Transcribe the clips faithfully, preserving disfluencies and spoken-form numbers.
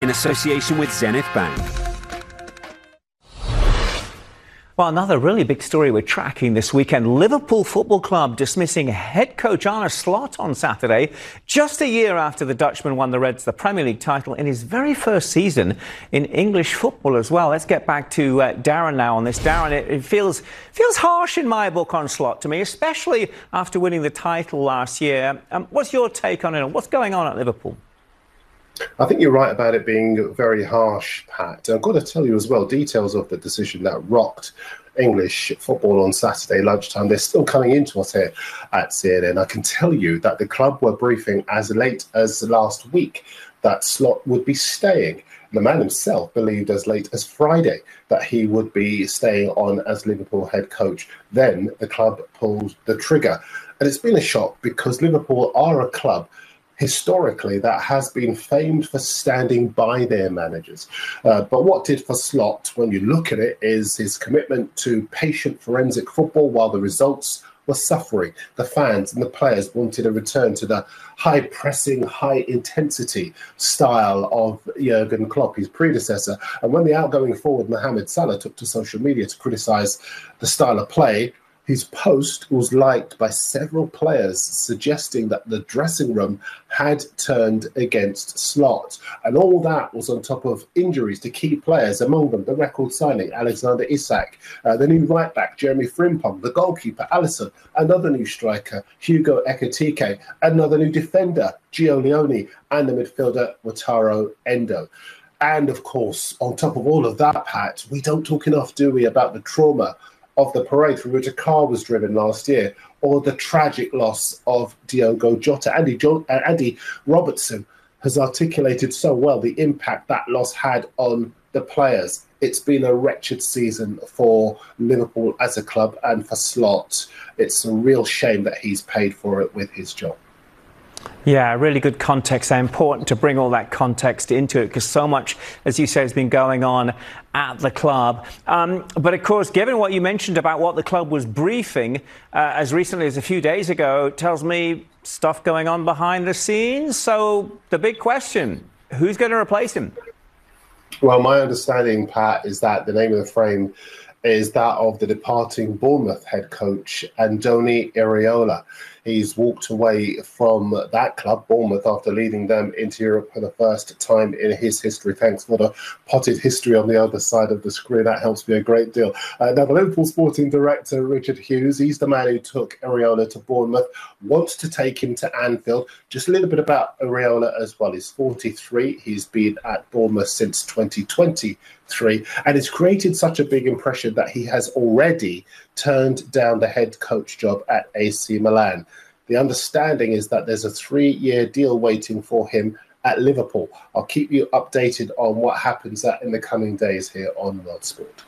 in association with Zenith Bank. Well, another really big story we're tracking this weekend. Liverpool Football Club dismissing head coach Arne Slot on Saturday, just a year after the Dutchman won the Reds the Premier League title in his very first season in English football as well. Let's get back to uh, Darren now on this. Darren, it, it feels feels harsh in my book on Slot to me, especially after winning the title last year. Um, what's your take on it? What's going on at Liverpool? I think you're right about it being very harsh, Pat. I've got to tell you as well, details of the decision that rocked English football on Saturday lunchtime, they're still coming into us here at C N N. I can tell you that the club were briefing as late as last week that Slot would be staying. The man himself believed as late as Friday that he would be staying on as Liverpool head coach. Then the club pulled the trigger. And it's been a shock because Liverpool are a club historically that has been famed for standing by their managers. Uh, but what did for Slot, when you look at it, is his commitment to patient forensic football while the results were suffering. The fans and the players wanted a return to the high-pressing, high-intensity style of Jurgen Klopp, his predecessor. And when the outgoing forward Mohamed Salah took to social media to criticise the style of play, his post was liked by several players, suggesting that the dressing room had turned against Slot. And all that was on top of injuries to key players, among them the record signing Alexander Isak, uh, the new right-back Jeremy Frimpong, the goalkeeper Alisson, another new striker Hugo Ekitike, another new defender Gio Leone, and the midfielder Wataru Endo. And of course, on top of all of that, Pat, we don't talk enough, do we, about the trauma of the parade through which a car was driven last year, or the tragic loss of Diogo Jota. Andy, jo- uh, Andy Robertson has articulated so well the impact that loss had on the players. It's been a wretched season for Liverpool as a club, and for Slot, it's a real shame that he's paid for it with his job. Yeah, really good context. It's important to bring all that context into it because so much, as you say, has been going on at the club. Um, but of course, given what you mentioned about what the club was briefing uh, as recently as a few days ago, tells me stuff going on behind the scenes. So the big question, who's going to replace him? Well, my understanding, Pat, is that the name of the frame is that of the departing Bournemouth head coach, Andoni Iraola. He's walked away from that club, Bournemouth, after leading them into Europe for the first time in his history. Thanks for the potted history on the other side of the screen. That helps me a great deal. Uh, now, the Liverpool sporting director, Richard Hughes, he's the man who took Iraola to Bournemouth, wants to take him to Anfield. Just a little bit about Iraola as well. He's forty-three. He's been at Bournemouth since twenty twenty-three, and it's created such a big impression that he has already turned down the head coach job at A C Milan. The understanding is that there's a three-year deal waiting for him at Liverpool. I'll keep you updated on what happens in the coming days here on World Sport.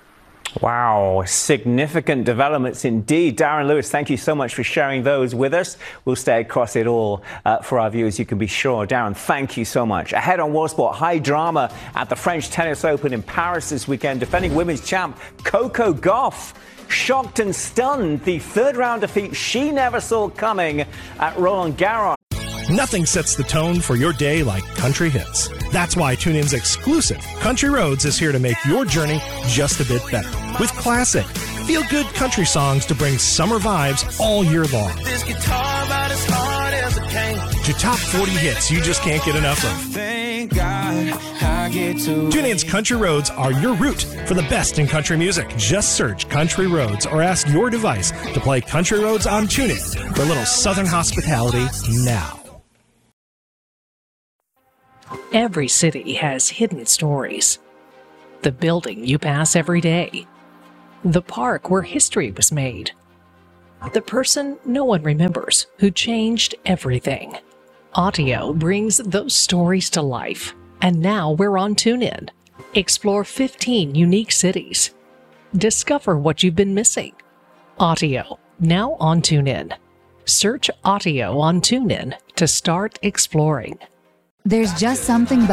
Wow, significant developments indeed. Darren Lewis, thank you so much for sharing those with us. We'll stay across it all uh, for our viewers, you can be sure. Darren, thank you so much. Ahead on World Sport, high drama at the French Tennis Open in Paris this weekend. Defending women's champ Coco Gauff shocked and stunned the third round defeat she never saw coming at Roland Garros. Nothing sets the tone for your day like country hits. That's why TuneIn's exclusive Country Roads is here to make your journey just a bit better. With classic, feel-good country songs to bring summer vibes all year long. This guitar about as hard as it can. To top forty hits you just can't get enough of. Thank God I get to TuneIn's Country Roads are your route for the best in country music. Just search Country Roads or ask your device to play Country Roads on TuneIn for a little southern hospitality now. Every city has hidden stories. The building you pass every day. The park where history was made. The person no one remembers who changed everything. Audio brings those stories to life. And now we're on TuneIn. Explore fifteen unique cities. Discover what you've been missing. Audio, now on TuneIn. Search Audio on TuneIn to start exploring. There's just something